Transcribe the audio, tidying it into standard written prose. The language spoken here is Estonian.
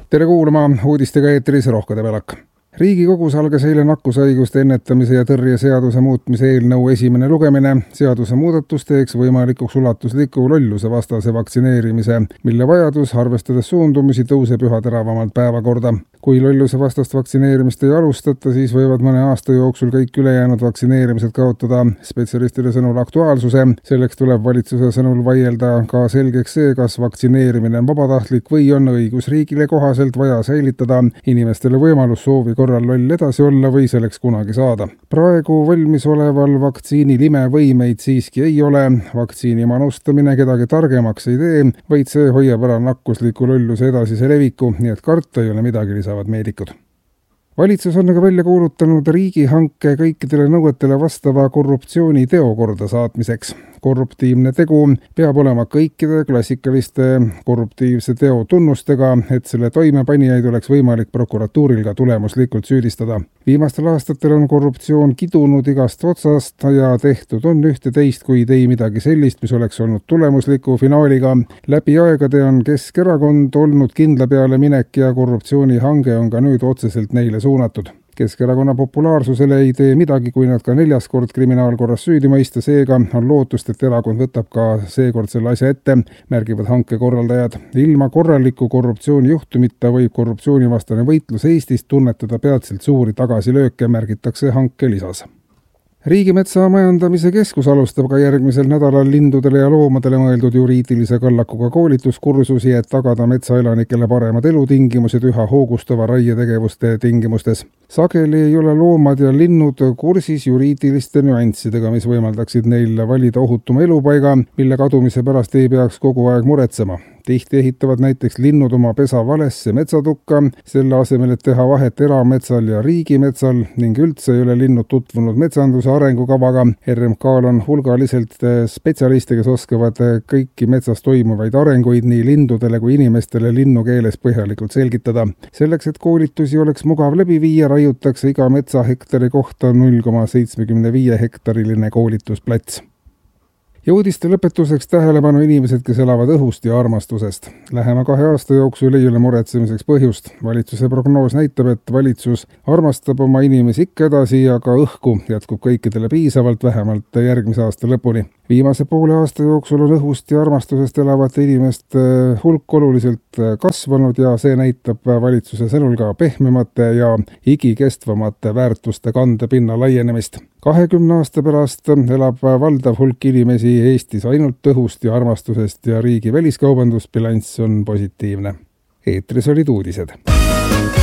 Tere kuulama, uudistega eetris Rohke Debelak. Riigikogus algas eile nakkushaiguste ennetamise ja tõrje seaduse muutmise eelnõu esimene lugemine. Seaduse muudatus teeks võimalikuks ulatusliku lolluse vastase vaktsineerimise, mille vajadus, arvestades suundumusi, tõuseb üha teravamalt päevakorda. Kui lolluse vastast vaktsineerimist ei alustata, siis võivad mõne aasta jooksul kõik ülejäänud vaktsineerimised kaotada spetsialistide sõnul aktuaalsuse. Selleks tuleb valitsuse sõnul vaielda ka selgeks see, kas vaktsineerimine on vabatahtlik või on õigusriigile kohaselt vaja säilitada inimestele võimalus soovi korral loll edasi olla või selleks kunagi saada. Praegu valmis oleval vaktsiinil imevõimeid siiski ei ole. Vaktsiini manustamine kedagi targemaks ei tee, vaid see hoiab ära nakkusliku lolluse edasise leviku, nii et karta ei ole midagi lisavad meedikud. Valitsus on aga välja kuulutanud riigihanke kõikidele nõuetele vastava korruptsiooni teo korda saatmiseks. Korruptiivne tegu peab olema kõikide klassikaliste korruptiivse teo tunnustega, et selle toimepanijaid oleks võimalik prokuratuuril ka tulemuslikult süüdistada. Viimastel aastatel on korruptsioon kidunud igast otsast ja tehtud on ühte teist, kuid ei midagi sellist, mis oleks olnud tulemusliku finaaliga. Läbi aegade on Keskerakond olnud kindla peale minek ja korruptsioonihange on ka nüüd otseselt neile suunatud. Keskerakonna populaarsusele ei tee midagi, kui nad ka 4. kord kriminaalkorras süüdi mõista, seega on lootust, et erakond võtab ka seekord selle asja ette, märgivad hanke korraldajad. Ilma korraliku korruptsioonijuhtumita võib korruptsioonivastane võitlus Eestis tunnetada peatselt suuri tagasilööke, märgitakse hanke lisas. Riigimetsa majandamise keskus alustab ka järgmisel nädalal lindudele ja loomadele mõeldud juriidilise kallakuga koolituskursusi, et tagada metsaelanikele paremad elutingimused üha hoogustava raietegevuste tingimustes. Sageli ei ole loomad ja linnud kursis juriidiliste nüanssidega, mis võimaldaksid neil valida ohutuma elupaiga, mille kadumise pärast ei peaks kogu aeg muretsema. Tihti ehitavad näiteks linnud oma pesa valesse metsatukka, selle asemel, et teha vahet erametsal ja riigimetsal ning üldse ei ole linnud tutvunud metsanduse arengukavaga. RMK-l on hulgaliselt spetsialiste, kes oskavad kõiki metsas toimuvaid arenguid nii lindudele kui inimestele linnukeeles põhjalikult selgitada. Selleks, et koolitusi oleks mugav läbi viia, raiutakse iga metsahektari kohta 0,75 hektariline koolitusplats. Ja uudiste lõpetuseks tähelepanu inimesed, kes elavad õhust ja armastusest. Lähema 2 aasta jooksul ei ole muretsemiseks põhjust. Valitsuse prognoos näitab, et valitsus armastab oma inimesi ikka edasi ja ka õhku jätkub kõikidele piisavalt vähemalt järgmise aasta lõpuni. Viimase poole aasta jooksul on õhust ja armastusest elavate inimeste hulk oluliselt kasvanud ja see näitab valitsuse sõnul ka pehmemate ja igikestvamate väärtuste kandepinna laienemist. 20 aasta pärast elab valdav hulk inimesi Eestis ainult õhust ja armastusest ja riigi väliskaubandusbilanss on positiivne. Eetris olid uudised.